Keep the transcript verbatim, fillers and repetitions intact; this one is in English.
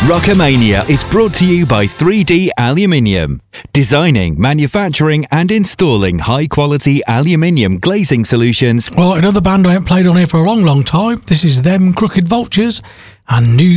Rockamania is brought to you by three D Aluminium. Designing, manufacturing and installing high-quality aluminium glazing solutions. Well, another band I haven't played on here for a long, long time. This is Them Crooked Vultures and New